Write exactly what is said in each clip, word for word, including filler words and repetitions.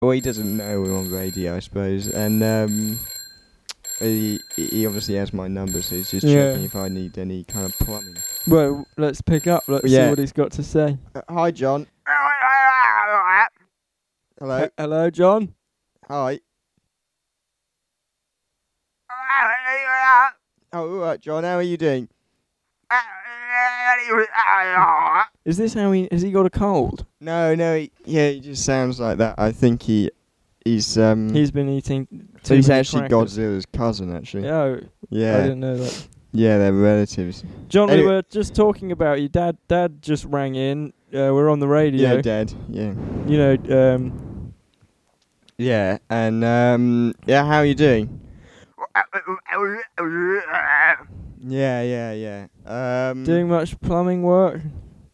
Well, he doesn't know we're on radio, I suppose, and um, he he obviously has my number, so he's just Yeah. checking if I need any kind of plumbing. Well, let's pick up. Let's Yeah. see what he's got to say. Uh, hi, John. Hello. H- hello, John. Hi. Oh, all right, John. How are you doing? Is this how he... Has he got a cold? No, no. He, yeah, he just sounds like that. I think he he's um. He's been eating so too he's many actually crackers. Godzilla's cousin, actually. Oh, I Yeah. didn't know that. Yeah, they're relatives. John, we Anyway- were just talking about you. Dad Dad just rang in. Uh, we're on the radio. Yeah, dead. Yeah. You know, um... Yeah, and um, yeah, how are you doing? Yeah, yeah, yeah. Um, doing much plumbing work?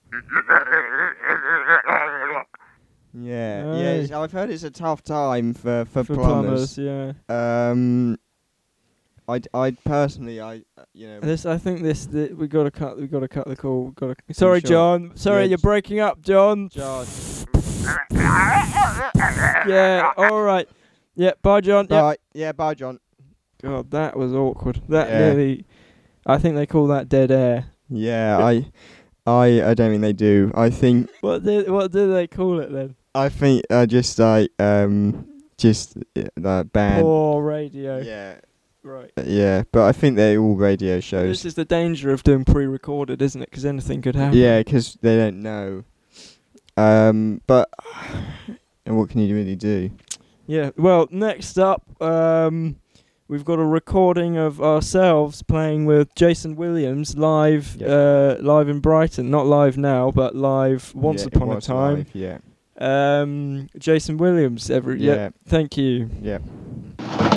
Yeah, Aye. yeah. it's- I've heard it's a tough time for for, For plumbers. plumbers, yeah. Um, I I personally, I uh, you know. This, I think this, th we gotta cut, we gotta cut the call. Gotta. Sorry, sure? John. Sorry, Yeah, you're j- breaking up, John. John. Yeah. All right. Yeah. Bye, John. Yeah. Bye. Yeah, bye, John. God, that was awkward. That Yeah. nearly. I think they call that dead air. Yeah, I, I, I don't think they do. I think, What did what do they call it then? I think, uh, just like, um, just uh, that bad. Poor radio. Yeah, Right. uh, yeah. But I think they're all radio shows. This is the danger of doing pre-recorded, isn't it? Because anything could happen. Yeah, 'cause they don't know. Um, but and what can you really do? Yeah. Well, next up, um, we've got a recording of ourselves playing with Jason Williams live, Yeah. uh, live in Brighton. Not live now, but live once Yeah, it upon a was time. live, yeah, Um, Jason Williams. Every yeah. yeah, Thank you. yeah.